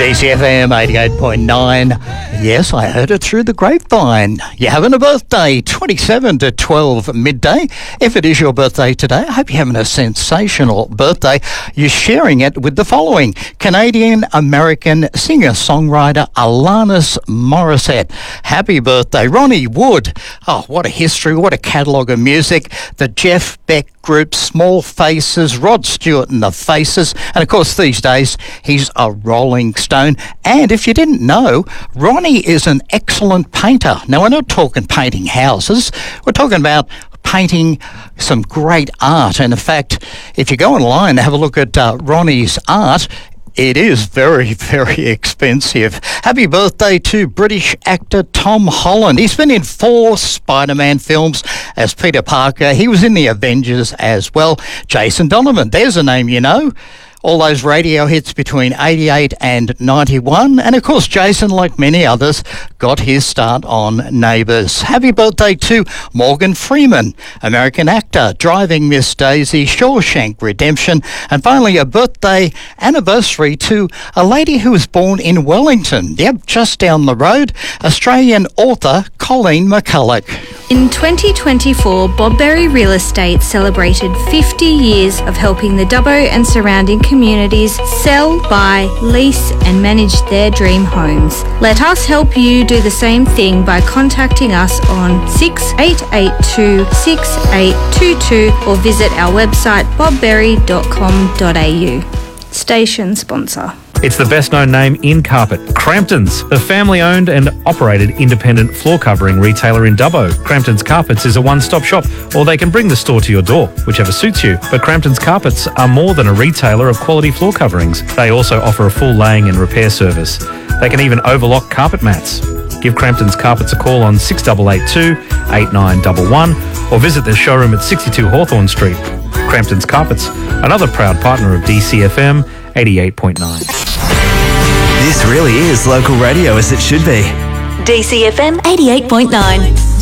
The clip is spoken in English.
DCFM 88.9. Yes, I heard it through the grapevine. You're having a birthday, 27 to 12 midday. If it is your birthday today, I hope you're having a sensational birthday. You're sharing it with the following: Canadian-American singer-songwriter Alanis Morissette. Happy birthday. Ronnie Wood. Oh, what a history, what a catalogue of music. The Jeff Beck Group, Small Faces, Rod Stewart and the Faces. And of course, these days, he's a Rolling Stone. And if you didn't know, Ronnie is an excellent painter. Now, we're not talking painting houses. We're talking about painting some great art. And in fact, if you go online and have a look at Ronnie's art, it is very, very expensive. Happy birthday to British actor Tom Holland. He's been in 4 Spider-Man films as Peter Parker. He was in the Avengers as well. Jason Donovan, there's a name you know. All those radio hits between 88 and 91. And of course, Jason, like many others, got his start on Neighbours. Happy birthday to Morgan Freeman, American actor, Driving Miss Daisy, Shawshank Redemption. And finally, a birthday anniversary to a lady who was born in Wellington. Yep, just down the road, Australian author Colleen McCulloch. In 2024, Bob Berry Real Estate celebrated 50 years of helping the Dubbo and surrounding communities sell, buy, lease and manage their dream homes. Let us help you do the same thing by contacting us on 6882-6822 or visit our website bobberry.com.au. Station sponsor. It's the best-known name in carpet, Crampton's, the family-owned and operated independent floor covering retailer in Dubbo. Crampton's Carpets is a one-stop shop, or they can bring the store to your door, whichever suits you. But Crampton's Carpets are more than a retailer of quality floor coverings. They also offer a full laying and repair service. They can even overlock carpet mats. Give Crampton's Carpets a call on 6882-8911 or visit their showroom at 62 Hawthorne Street. Crampton's Carpets, another proud partner of DCFM 88.9. This really is local radio as it should be. DCFM 88.9.